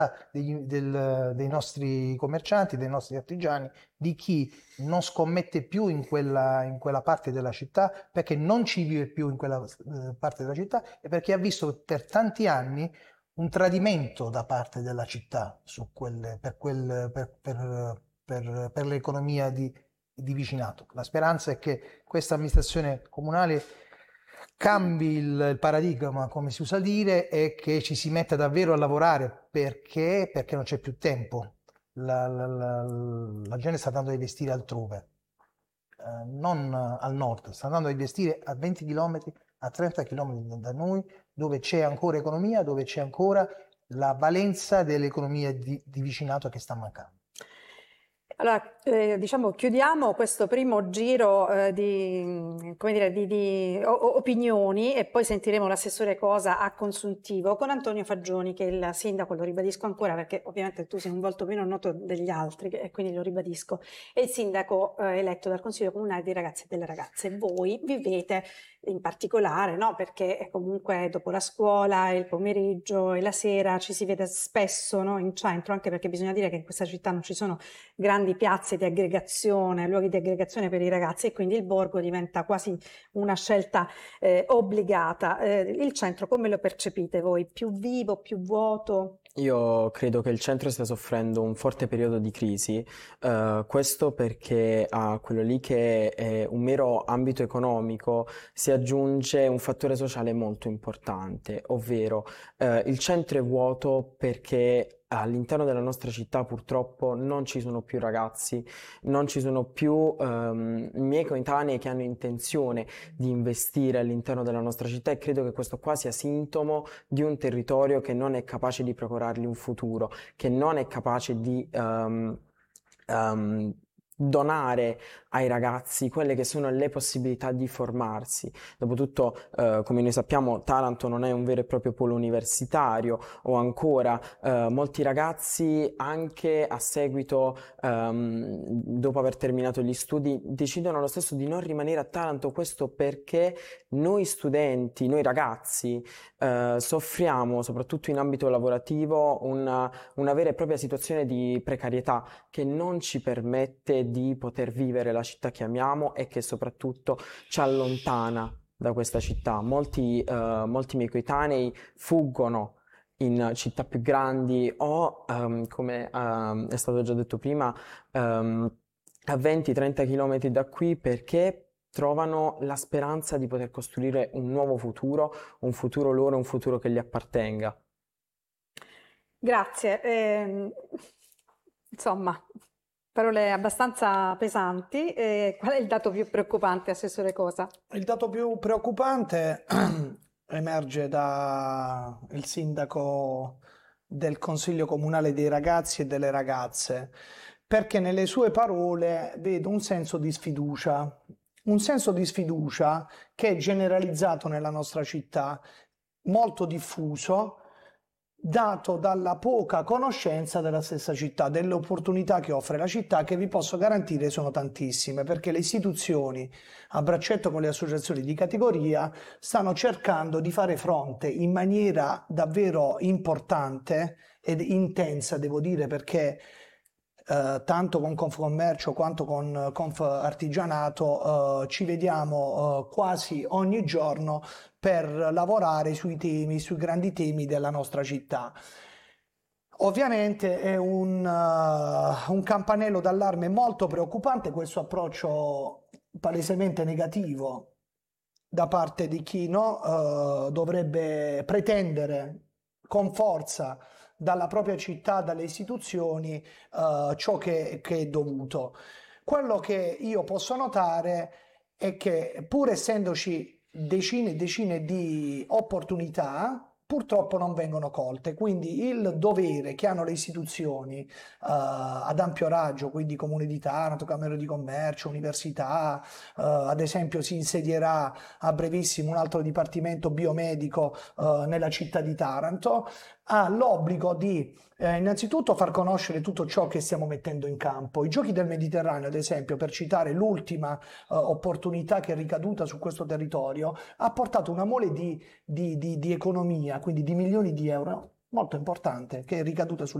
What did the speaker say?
dei nostri commercianti, dei nostri artigiani, di chi non scommette più in quella parte della città perché non ci vive più in quella parte della città e perché ha visto per tanti anni un tradimento da parte della città per l'economia di vicinato. La speranza è che questa amministrazione comunale cambi il paradigma, come si usa dire, e che ci si metta davvero a lavorare perché non c'è più tempo. La gente sta andando a investire altrove, non al nord, sta andando a investire a 20 km, a 30 km da noi, dove c'è ancora economia, dove c'è ancora la valenza dell'economia di vicinato che sta mancando. Allora, diciamo, chiudiamo questo primo giro come dire, di opinioni e poi sentiremo l'assessore Cosa a consuntivo con Antonio Fagioni, che è il sindaco, lo ribadisco ancora perché ovviamente tu sei un volto meno noto degli altri e quindi lo ribadisco, è il sindaco eletto dal Consiglio Comunale dei Ragazzi e delle Ragazze. Voi vivete in particolare, no? Perché comunque dopo la scuola, il pomeriggio e la sera ci si vede spesso, no? In centro, anche perché bisogna dire che in questa città non ci sono grandi piazze di aggregazione, luoghi di aggregazione per i ragazzi e quindi il borgo diventa quasi una scelta obbligata. Il centro come lo percepite voi? Più vivo, più vuoto? Io credo che il centro stia soffrendo un forte periodo di crisi, questo perché a quello lì che è un mero ambito economico si aggiunge un fattore sociale molto importante, ovvero il centro è vuoto perché all'interno della nostra città purtroppo non ci sono più ragazzi, non ci sono più miei coetanei che hanno intenzione di investire all'interno della nostra città e credo che questo qua sia sintomo di un territorio che non è capace di procurargli un futuro, che non è capace di donare ai ragazzi quelle che sono le possibilità di formarsi. Dopotutto, come noi sappiamo, Taranto non è un vero e proprio polo universitario, o ancora molti ragazzi anche a seguito, dopo aver terminato gli studi, decidono lo stesso di non rimanere a Taranto, questo perché noi studenti, noi ragazzi, soffriamo, soprattutto in ambito lavorativo, una vera e propria situazione di precarietà che non ci permette di poter vivere la città che amiamo e che soprattutto ci allontana da questa città. Molti miei coetanei fuggono in città più grandi o, come è stato già detto prima, a 20-30 km da qui perché trovano la speranza di poter costruire un nuovo futuro, un futuro loro, un futuro che gli appartenga. Grazie. Insomma, parole abbastanza pesanti. Qual è il dato più preoccupante, assessore Cosa? Il dato più preoccupante emerge da il sindaco del Consiglio Comunale dei Ragazzi e delle Ragazze, perché nelle sue parole vedo un senso di sfiducia che è generalizzato nella nostra città, molto diffuso, dato dalla poca conoscenza della stessa città, delle opportunità che offre la città, che vi posso garantire sono tantissime, perché le istituzioni, a braccetto con le associazioni di categoria, stanno cercando di fare fronte in maniera davvero importante ed intensa, devo dire, perché tanto con Confcommercio quanto con Confartigianato ci vediamo quasi ogni giorno per lavorare sui grandi temi della nostra città. Ovviamente è un campanello d'allarme molto preoccupante questo approccio palesemente negativo da parte di chi dovrebbe pretendere con forza dalla propria città, dalle istituzioni, ciò che è dovuto. Quello che io posso notare è che pur essendoci decine e decine di opportunità, purtroppo non vengono colte, quindi il dovere che hanno le istituzioni ad ampio raggio, quindi Comune di Taranto, Camera di Commercio, Università, ad esempio si insedierà a brevissimo un altro dipartimento biomedico nella città di Taranto, ha l'obbligo di innanzitutto far conoscere tutto ciò che stiamo mettendo in campo. I Giochi del Mediterraneo, ad esempio, per citare l'ultima opportunità che è ricaduta su questo territorio, ha portato una mole di economia, quindi di milioni di euro molto importante che è ricaduta sul